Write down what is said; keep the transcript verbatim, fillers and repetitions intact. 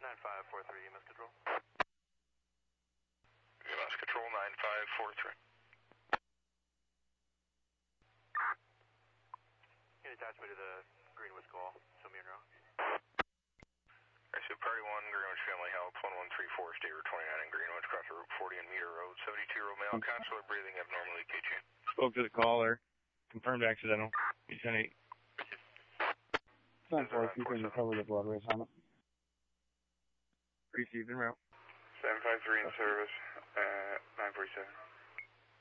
nine five four three, E M S Control. E M S Control nine five four three. Can you attach me to the Greenwich call? Show me in wrong. I see Party one, Greenwich Family Health, one one three four, State Route twenty-nine in Greenwich, cross the Route forty and Meter Road, seventy-two-year-old male, consular breathing abnormally, K G. Spoke to the caller. Confirmed accidental. You sent eight. ten four, if you can recover the blood race on it. Received en route. seven five three in service, uh, nine forty-seven.